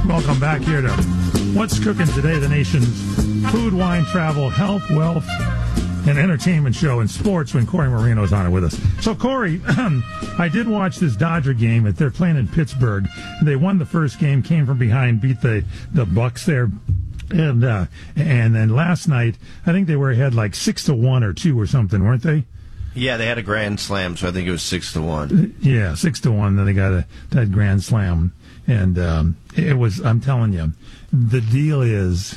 Welcome back here to What's Cooking Today, the nation's food, wine, travel, health, wealth, and entertainment show and sports when Corey Marino's on it with us. So, Corey, I did watch this Dodger game. They're playing in Pittsburgh. They won the first game, came from behind, beat the Bucks there. And then last night, I think they were ahead like 6-1 or 2 or something, weren't they? Yeah, they had a grand slam, so I think it was 6-1. Yeah, 6-1. Then they got that grand slam. And it was, I'm telling you, the deal is,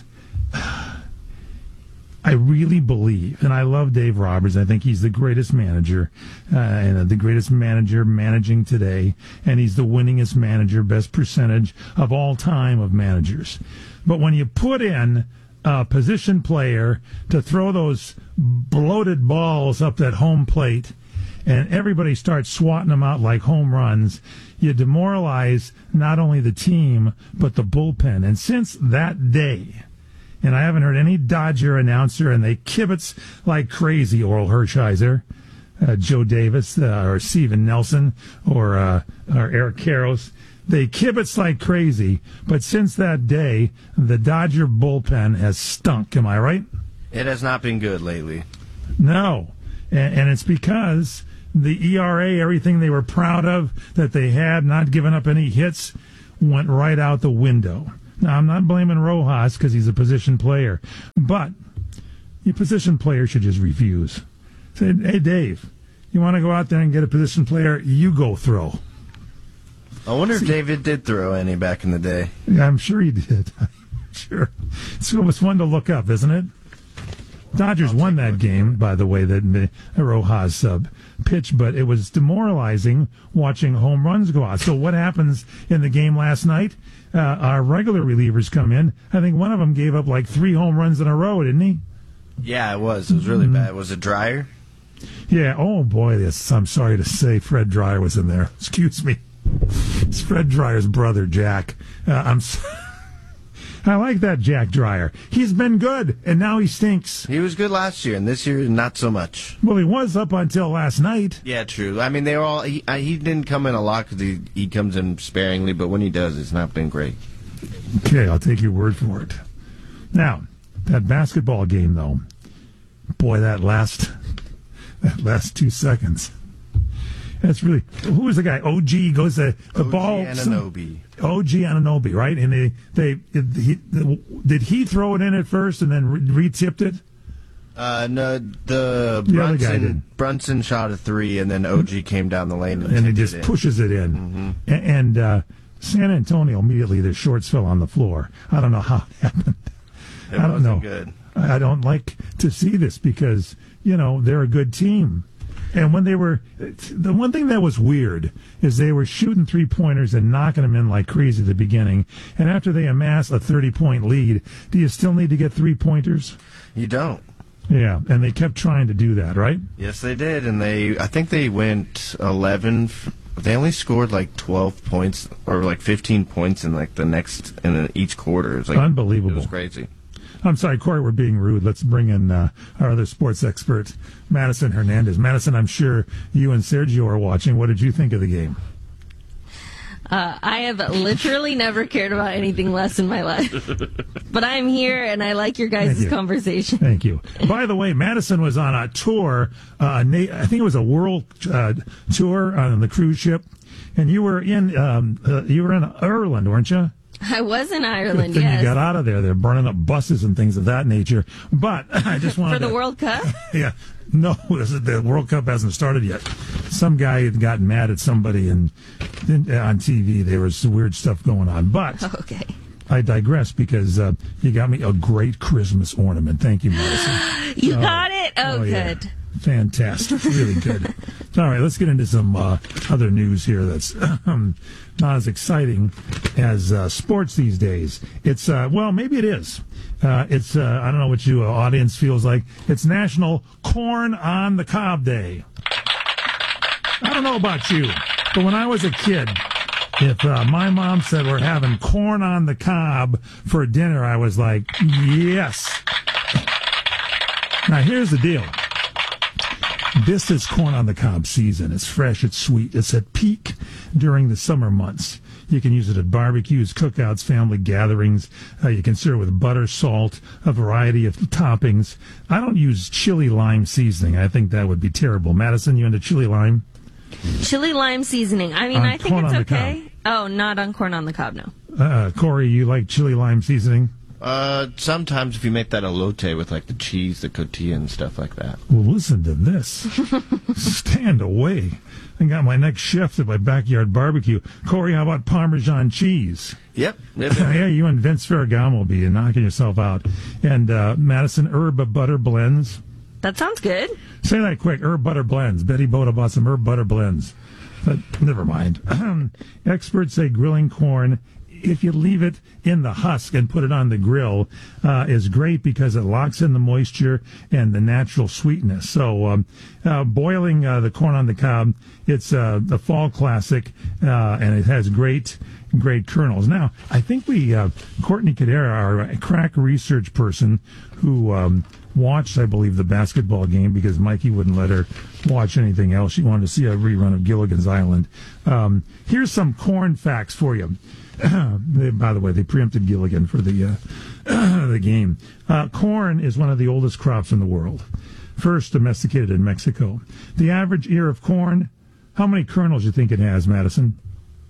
I really believe, and I love Dave Roberts. I think he's the greatest manager, and the greatest manager managing today, and he's the winningest manager, best percentage of all time of managers. But when you put in a position player to throw those bloated balls up that home plate, and everybody starts swatting them out like home runs, you demoralize not only the team, but the bullpen. And since that day, and I haven't heard any Dodger announcer, and they kibitz like crazy, Oral Hershiser, Joe Davis, or Steven Nelson, or Eric Karros. They kibitz like crazy, but since that day, the Dodger bullpen has stunk. Am I right? It has not been good lately. No, and it's because the ERA, everything they were proud of that they had, not giving up any hits, went right out the window. Now, I'm not blaming Rojas because he's a position player, but your position player should just refuse. Say, hey, Dave, you want to go out there and get a position player? You go throw. I wonder if David did throw any back in the day. Yeah, I'm sure he did. I'm sure. So it was fun to look up, isn't it? Dodgers won that game, by the way, that Rojas pitched, but it was demoralizing watching home runs go out. So what happens in the game last night? Our regular relievers come in. I think one of them gave up like 3 home runs in a row, didn't he? Yeah, it was. It was really bad. Was it Dreyer? Yeah. Oh, boy, I'm sorry to say Fred Dreyer was in there. Excuse me. It's Fred Dreyer's brother, Jack. I like that Jack Dreyer. He's been good, and now he stinks. He was good last year, and this year, not so much. Well, he was up until last night. Yeah, true. I mean, they were all. He didn't come in a lot because he comes in sparingly, but when he does, it's not been great. Okay, I'll take your word for it. Now, that basketball game, though, boy, that last 2 seconds. That's really, who was the guy? OG goes the ball. OG Anunoby, right? And did he throw it in at first and then re-tipped it? No, other guy did. Brunson shot a 3, and then OG came down the lane and he just pushes it in. Mm-hmm. And San Antonio immediately their shorts fell on the floor. I don't know how it happened. I don't know. Good. I don't like to see this because they're a good team. And when the one thing that was weird is they were shooting 3-pointers and knocking them in like crazy at the beginning. And after they amass a 30-point lead, do you still need to get 3-pointers? You don't. Yeah, and they kept trying to do that, right? Yes, they did. And I think they went 11. They only scored like 12 points or like 15 points in each quarter. It was like unbelievable. It was crazy. I'm sorry, Corey, we're being rude. Let's bring in our other sports expert, Madison Hernandez. Madison, I'm sure you and Sergio are watching. What did you think of the game? I have literally never cared about anything less in my life. But I'm here, and I like your guys' conversation. Thank you. By the way, Madison was on a tour. I think it was a world tour on the cruise ship. And you were in Ireland, weren't you? I was in Ireland, Good thing yes. You got out of there. They're burning up buses and things of that nature. But I just wanted For the World Cup? Yeah. No, the World Cup hasn't started yet. Some guy had gotten mad at somebody and on TV. There was some weird stuff going on. But okay. I digress because you got me a great Christmas ornament. Thank you, Madison. You got it? Oh, good. Yeah. Fantastic. Really good. All right, let's get into some other news here that's not as exciting as sports these days. It's, maybe it is. It's, I don't know what you audience feels like. It's National Corn on the Cob Day. I don't know about you, but when I was a kid, if my mom said we're having corn on the cob for dinner, I was like, yes. Now, here's the deal. This is corn on the cob season. It's fresh, it's sweet, it's at peak during the summer months. You can use it at barbecues, cookouts, family gatherings. You can serve with butter, salt, a variety of toppings. I don't use chili lime seasoning. I think that would be terrible. Madison, you into chili lime? Chili lime seasoning. I mean, I think it's okay. Oh, not on corn on the cob, no. Corey, you like chili lime seasoning? Sometimes if you make that elote with like the cheese, the cotija and stuff like that. Well, listen to this. Stand away. I got my next chef at my backyard barbecue. Corey, how about Parmesan cheese? Yep. Yeah, you and Vince Ferragamo will be knocking yourself out. And Madison, herb butter blends. That sounds good. Say that quick. Herb butter blends. Betty Boda bought some herb butter blends. But never mind. Experts say grilling corn, if you leave it in the husk and put it on the grill, is great because it locks in the moisture and the natural sweetness. So boiling the corn on the cob, it's the fall classic, and it has great kernels. Now, I think Courtney Cadera, our crack research person who watched, I believe, the basketball game because Mikey wouldn't let her watch anything else. She wanted to see a rerun of Gilligan's Island. Here's some corn facts for you. By the way, they preempted Gilligan for the game. Corn is one of the oldest crops in the world. First domesticated in Mexico. The average ear of corn, how many kernels do you think it has, Madison?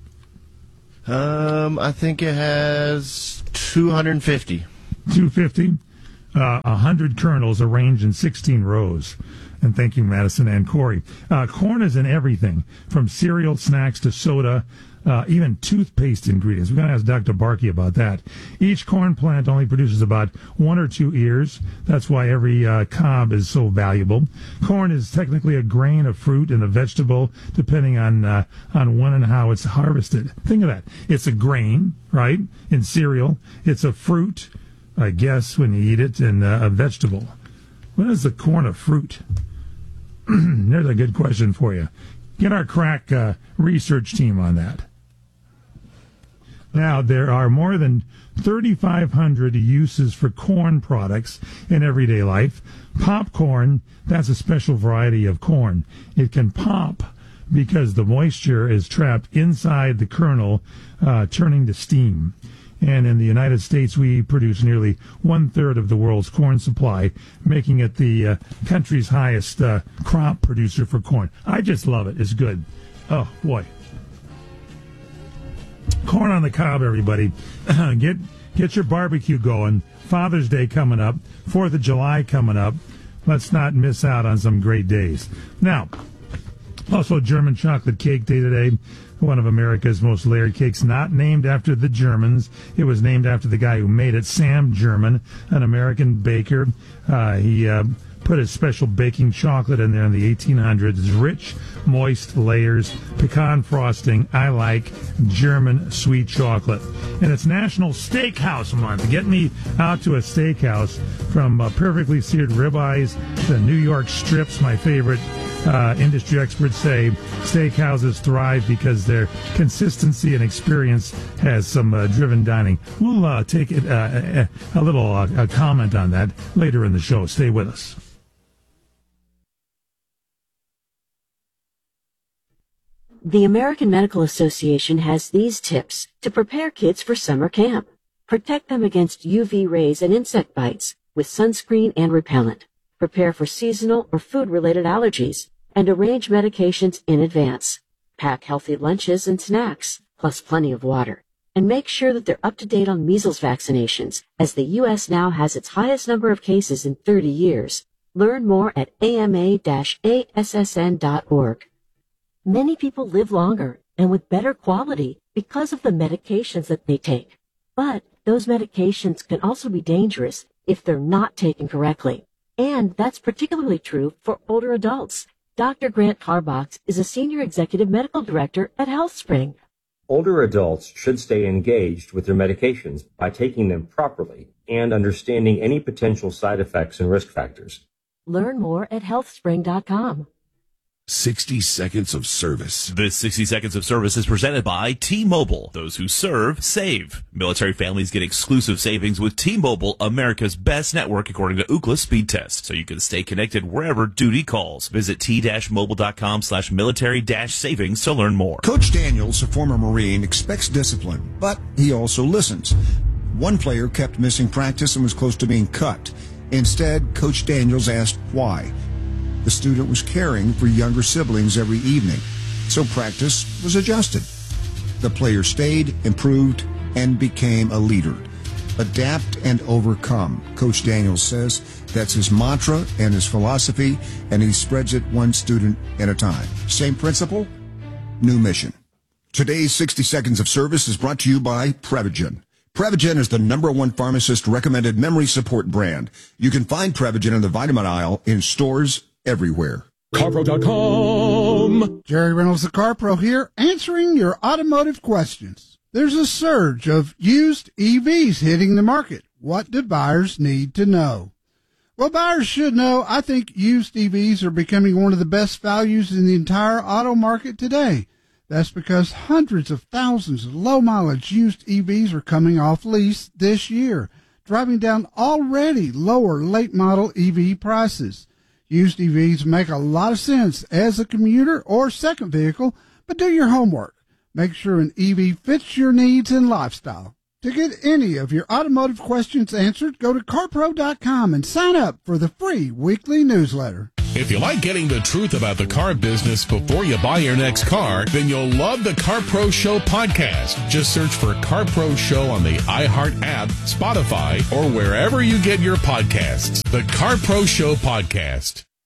I think it has 250. 250? 100 kernels arranged in 16 rows. And thank you, Madison and Corey. Corn is in everything, from cereal, snacks to soda, even toothpaste ingredients. We're going to ask Dr. Barkey about that. Each corn plant only produces about 1 or 2 ears. That's why every cob is so valuable. Corn is technically a grain, a fruit, and a vegetable, depending on when and how it's harvested. Think of that. It's a grain, right, in cereal. It's a fruit, I guess, when you eat it, and a vegetable. When is the corn a fruit? There's a good question for you. Get our crack research team on that. Now, there are more than 3,500 uses for corn products in everyday life. Popcorn, that's a special variety of corn. It can pop because the moisture is trapped inside the kernel, turning to steam. And in the United States, we produce nearly 1/3 of the world's corn supply, making it the country's highest crop producer for corn. I just love it. It's good. Oh, boy. Corn on the cob, everybody. Get your barbecue going. Father's Day coming up. 4th of July coming up. Let's not miss out on some great days. Now, also German Chocolate Cake Day today. One of America's most layered cakes, not named after the Germans. It was named after the guy who made it, Sam German, an American baker. He put his special baking chocolate in there in the 1800s. It's rich, moist layers, pecan frosting. I like German sweet chocolate. And it's National Steakhouse Month. Get me out to a steakhouse, from perfectly seared ribeyes to New York strips, my favorite. Industry experts say steakhouses thrive because their consistency and experience has some driven dining. We'll take it a little comment on that later in the show. Stay with us. The American Medical Association has these tips to prepare kids for summer camp. Protect them against UV rays and insect bites with sunscreen and repellent. Prepare for seasonal or food-related allergies, and arrange medications in advance. Pack healthy lunches and snacks, plus plenty of water. And make sure that they're up to date on measles vaccinations, as the U.S. now has its highest number of cases in 30 years. Learn more at ama-assn.org. Many people live longer and with better quality because of the medications that they take. But those medications can also be dangerous if they're not taken correctly. And that's particularly true for older adults. Dr. Grant Tarbox is a Senior Executive Medical Director at HealthSpring. Older adults should stay engaged with their medications by taking them properly and understanding any potential side effects and risk factors. Learn more at healthspring.com. 60 Seconds of Service. This 60 Seconds of Service is presented by T-Mobile. Those who serve, save. Military families get exclusive savings with T-Mobile, America's best network according to Ookla speed test. So you can stay connected wherever duty calls. Visit t-mobile.com/military-savings to learn more. Coach Daniels, a former Marine, expects discipline, but he also listens. One player kept missing practice and was close to being cut. Instead, Coach Daniels asked why. The student was caring for younger siblings every evening, so practice was adjusted. The player stayed, improved, and became a leader. Adapt and overcome, Coach Daniels says. That's his mantra and his philosophy, and he spreads it one student at a time. Same principle, new mission. Today's 60 Seconds of Service is brought to you by Prevagen. Prevagen is the #1 pharmacist-recommended memory support brand. You can find Prevagen in the vitamin aisle in stores everywhere. CarPro.com. Jerry Reynolds, the CarPro here, answering your automotive questions. There's a surge of used EVs hitting the market. What do buyers need to know? Well, buyers should know. I think used EVs are becoming one of the best values in the entire auto market today. That's because hundreds of thousands of low-mileage used EVs are coming off lease this year, driving down already lower late-model EV prices. Used EVs make a lot of sense as a commuter or second vehicle, but do your homework. Make sure an EV fits your needs and lifestyle. To get any of your automotive questions answered, go to CarPro.com and sign up for the free weekly newsletter. If you like getting the truth about the car business before you buy your next car, then you'll love the CarPro Show podcast. Just search for CarPro Show on the iHeart app, Spotify, or wherever you get your podcasts. The CarPro Show podcast.